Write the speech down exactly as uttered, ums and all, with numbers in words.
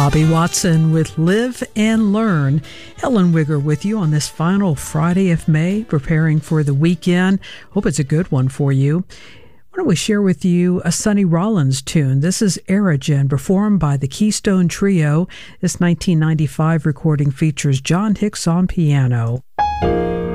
Bobby Watson with Live and Learn. Helen Wigger with you on this final Friday of May, preparing for the weekend. Hope it's a good one for you. Why don't we share with you a Sonny Rollins tune? This is Erigen, performed by the Keystone Trio. This nineteen ninety-five recording features John Hicks on piano.